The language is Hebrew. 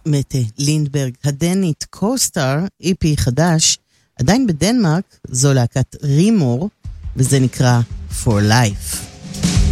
מתה לינדברג הדנית קוסטר, איפי חדש, עדיין בדנמרק, זו להקת רימור, וזה נקרא For Life.